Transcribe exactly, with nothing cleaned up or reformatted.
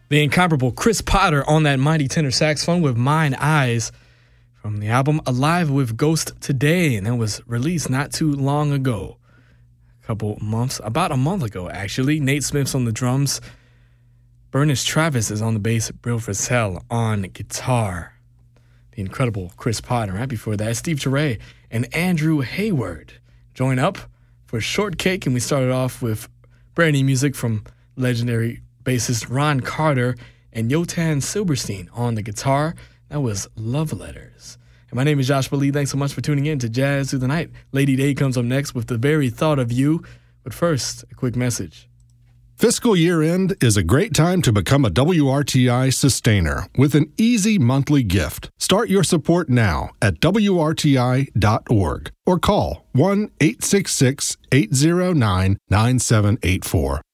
The incomparable Chris Potter on that mighty tenor saxophone with Mine Eyes from the album Alive with Ghost Today, and that was released not too long ago. A couple months, about a month ago actually. Nate Smith's on the drums. Bernice Travis is on the bass. Bill Frisell on guitar. The incredible Chris Potter. Right before that, Steve Turre and Andrew Hayward join up for Shortcake, and we started off with brand new music from legendary bassist Ron Carter and Yotan Silberstein on the guitar. That was Love Letters. And my name is Joshua Lee. Thanks so much for tuning in to Jazz Through the Night. Lady Day comes up next with The Very Thought of You. But first, a quick message. Fiscal year end is a great time to become a W R T I sustainer with an easy monthly gift. Start your support now at W R T I dot org or call one eight six six, eight zero nine, nine seven eight four.